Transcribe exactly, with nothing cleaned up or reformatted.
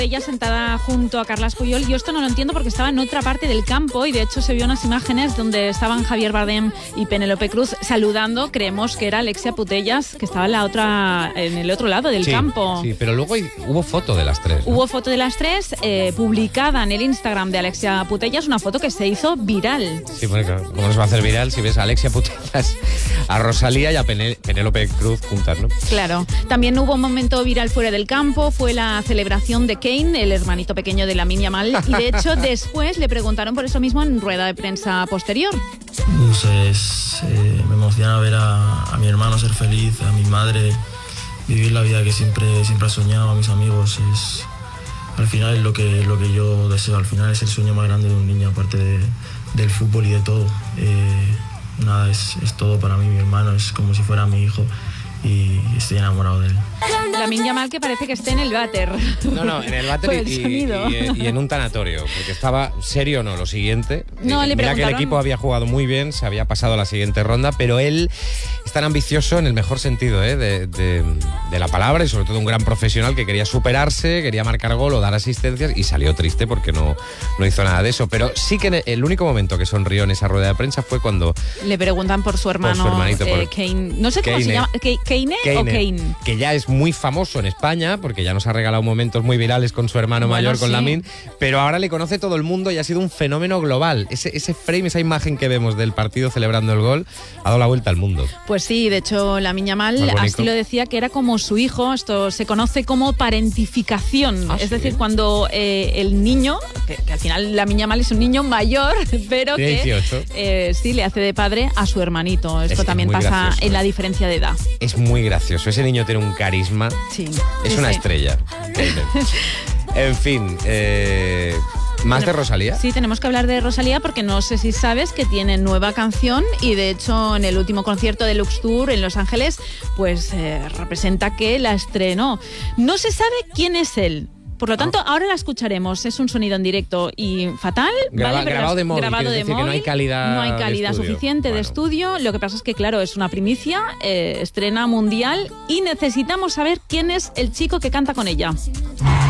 Ella sentada junto a Carles Puyol. Yo esto no lo entiendo porque estaba en otra parte del campo y de hecho se vio unas imágenes donde estaban Javier Bardem y Penélope Cruz saludando. Creemos que era Alexia Putellas, que estaba en la otra, en el otro lado del sí, campo. Sí, pero luego hubo foto de las tres, ¿no? Hubo foto de las tres eh, publicada en el Instagram de Alexia Putellas, una foto que se hizo viral. Sí, bueno, ¿cómo nos va a hacer viral si ves a Alexia Putellas, a Rosalía y a Pené- Penélope Cruz juntas, ¿no? Claro. También hubo un momento viral fuera del campo, fue la celebración de Kane, el hermanito pequeño de Lamine Yamal, y de hecho después le preguntaron por eso mismo en rueda de prensa posterior. No sé, es, eh, me emociona ver a, a mi hermano ser feliz, a mi madre vivir la vida que siempre, siempre ha soñado, a mis amigos. Es, al final es lo que, lo que yo deseo, al final es el sueño más grande de un niño, aparte de, del fútbol y de todo. Eh, nada, es, es todo para mí, mi hermano, es como si fuera mi hijo y estoy enamorado de él. Lamine Yamal que parece que esté en el váter. No, no, en el váter Por el y, sonido. y, y en un tanatorio, porque estaba serio, no, lo siguiente. No, le Mira que el preguntaron- equipo había jugado muy bien, se había pasado a la siguiente ronda, pero él es tan ambicioso en el mejor sentido ¿eh? de, de, de la palabra y sobre todo un gran profesional que quería superarse, quería marcar gol o dar asistencias y salió triste porque no, no hizo nada de eso. Pero sí que el único momento que sonrió en esa rueda de prensa fue cuando... Le preguntan por su hermano, Por su hermanito, por- eh, Kane. No sé cómo Kane. se llama. Ke- ¿Kane o Kane? Que ya es muy famoso en España, porque ya nos ha regalado momentos muy virales con su hermano Bueno, mayor, con sí. Lamine, pero ahora le conoce todo el mundo y ha sido un fenómeno global. Ese, ese frame, esa imagen que vemos del partido celebrando el gol, ha dado la vuelta al mundo. Pues sí, de hecho Lamine Yamal Muy bonito. así lo decía, que era como su hijo. Esto se conoce como parentificación. Ah, es ¿sí? decir, cuando eh, el niño, que, que al final Lamine Yamal es un niño mayor, pero Tiene que dieciocho. eh, sí le hace de padre a su hermanito. Esto Es también muy pasa gracioso, en la ¿eh? diferencia de edad. Es muy gracioso. Ese niño tiene un carisma. Sí. Es Sí, una sí. estrella. En fin, eh, ¿más de Rosalía? Sí, tenemos que hablar de Rosalía porque no sé si sabes que tiene nueva canción y de hecho en el último concierto de Lux Tour en Los Ángeles pues eh, representa que la estrenó. No se sabe quién es él. Por lo tanto, ahora la escucharemos. Es un sonido en directo y fatal. Graba- ¿vale? Pero grabado de móvil, grabado quieres de decir que no hay móvil, calidad no hay de calidad estudio. suficiente de Bueno. estudio. Lo que pasa es que, claro, es una primicia, eh, estrena mundial y necesitamos saber quién es el chico que canta con ella.